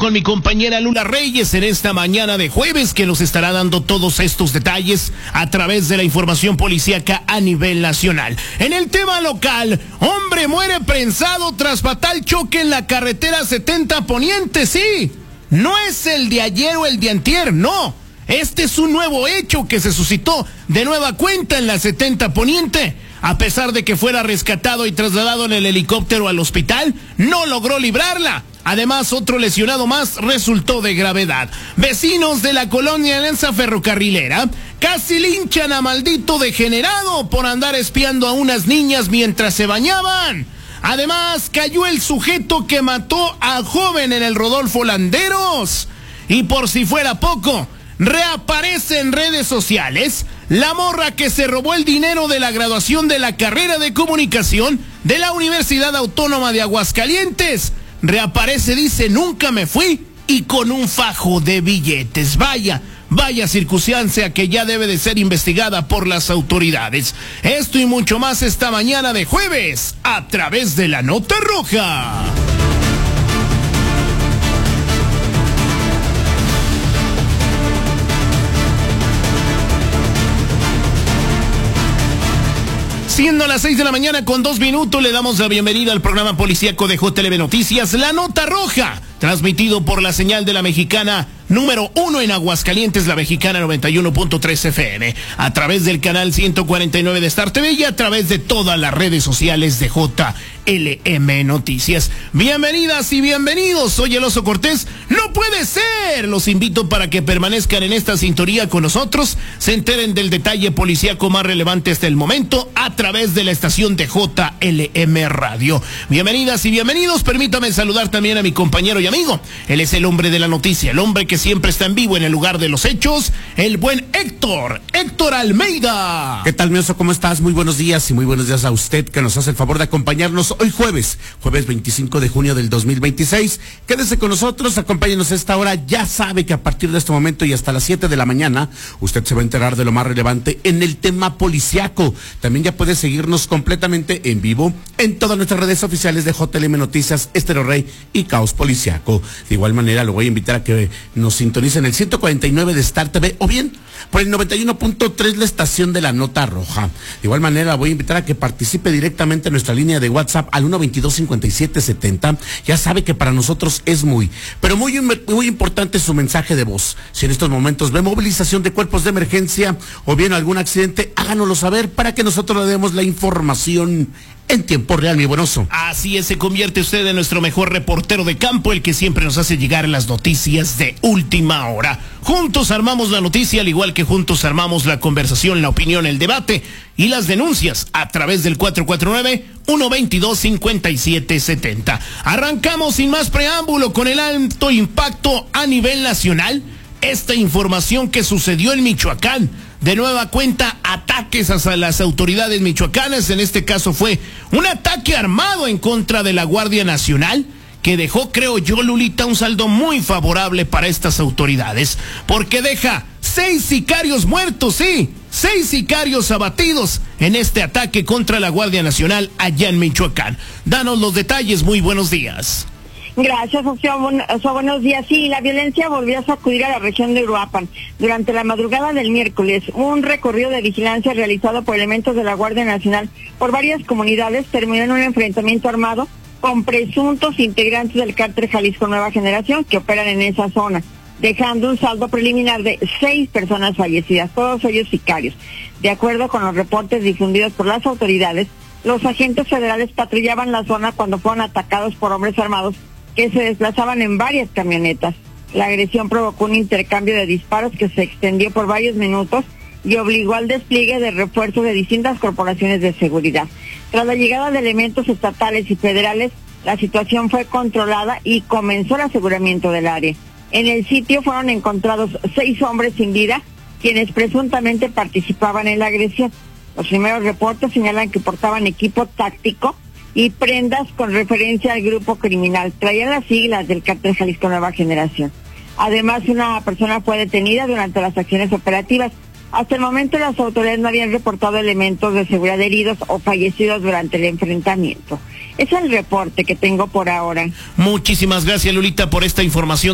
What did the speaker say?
con mi compañera Lula Reyes en esta mañana de jueves, que nos estará dando todos estos detalles a través de la información policíaca a nivel nacional. En el tema local, hombre muere prensado tras fatal choque en la carretera 70 Poniente, sí. No es el de ayer o el de antier, no. Este es un nuevo hecho que se suscitó de nueva cuenta en la 70 Poniente. A pesar de que fuera rescatado y trasladado en el helicóptero al hospital, no logró librarla. Además, otro lesionado más resultó de gravedad. Vecinos de la colonia Alianza Ferrocarrilera casi linchan a maldito degenerado por andar espiando a unas niñas mientras se bañaban. Además, cayó el sujeto que mató al joven en el Rodolfo Landeros. Y por si fuera poco, reaparece en redes sociales la morra que se robó el dinero de la graduación de la carrera de comunicación de la Universidad Autónoma de Aguascalientes. Reaparece, dice, nunca me fui, y con un fajo de billetes. Vaya circunstancia que ya debe de ser investigada por las autoridades. Esto y mucho más esta mañana de jueves a través de la Nota Roja. Siendo las 6 de la mañana con 2 minutos, le damos la bienvenida al programa policíaco de JLB Noticias, La Nota Roja, transmitido por la señal de la Mexicana número 1 en Aguascalientes, la Mexicana 91.3 FM, a través del canal 149 de Star TV y a través de todas las redes sociales de JLM Noticias. Bienvenidas y bienvenidos, soy el Oso Cortés. ¡No puede ser! Los invito para que permanezcan en esta sintonía con nosotros, se enteren del detalle policíaco más relevante hasta el momento a través de la estación de JLM Radio. Bienvenidas y bienvenidos, permítame saludar también a mi compañero y amigo. Él es el hombre de la noticia, el hombre que siempre está en vivo en el lugar de los hechos, el buen Héctor Almeida. ¿Qué tal, mi Oso? ¿Cómo estás? Muy buenos días y muy buenos días a usted que nos hace el favor de acompañarnos hoy jueves 25 de junio del 2026. Quédese con nosotros, acompáñenos a esta hora. Ya sabe que a partir de este momento y hasta las 7 de la mañana, usted se va a enterar de lo más relevante en el tema policiaco. También ya puede seguirnos completamente en vivo en todas nuestras redes oficiales de JLM Noticias, Estéreo Rey y Caos Policiaco. De igual manera, lo voy a invitar a que nos sintonicen el 149 de Star TV o bien por el 91.3 la estación de la Nota Roja. De igual manera, voy a invitar a que participe directamente en nuestra línea de WhatsApp al 122-5770. Ya sabe que para nosotros es muy importante su mensaje de voz. Si en estos momentos ve movilización de cuerpos de emergencia o bien algún accidente, háganoslo saber para que nosotros le demos la información en tiempo real, mi buen Oso. Así es, se convierte usted en nuestro mejor reportero de campo, el que siempre nos hace llegar las noticias de última hora. Juntos armamos la noticia, al igual que juntos armamos la conversación, la opinión, el debate y las denuncias a través del 449-122-5770. Arrancamos sin más preámbulo con el alto impacto a nivel nacional. Esta información que sucedió en Michoacán. De nueva cuenta, ataques hacia las autoridades michoacanas. En este caso fue un ataque armado en contra de la Guardia Nacional, que dejó, creo yo, Lulita, un saldo muy favorable para estas autoridades, porque deja 6 sicarios muertos, sí, 6 sicarios abatidos en este ataque contra la Guardia Nacional allá en Michoacán. Danos los detalles, muy buenos días. Gracias, Oso. Buenos días. Sí, la violencia volvió a sacudir a la región de Uruapan. Durante la madrugada del miércoles, un recorrido de vigilancia realizado por elementos de la Guardia Nacional por varias comunidades terminó en un enfrentamiento armado con presuntos integrantes del cártel Jalisco Nueva Generación que operan en esa zona, dejando un saldo preliminar de 6 personas fallecidas, todos ellos sicarios. De acuerdo con los reportes difundidos por las autoridades, los agentes federales patrullaban la zona cuando fueron atacados por hombres armados que se desplazaban en varias camionetas. La agresión provocó un intercambio de disparos que se extendió por varios minutos y obligó al despliegue de refuerzos de distintas corporaciones de seguridad. Tras la llegada de elementos estatales y federales, la situación fue controlada y comenzó el aseguramiento del área. En el sitio fueron encontrados 6 hombres sin vida, quienes presuntamente participaban en la agresión. Los primeros reportes señalan que portaban equipo táctico y prendas con referencia al grupo criminal. Traían las siglas del cártel Jalisco Nueva Generación. Además, una persona fue detenida durante las acciones operativas. Hasta el momento, las autoridades no habían reportado elementos de seguridad heridos o fallecidos durante el enfrentamiento. Es el reporte que tengo por ahora. Muchísimas gracias, Lulita, por esta información.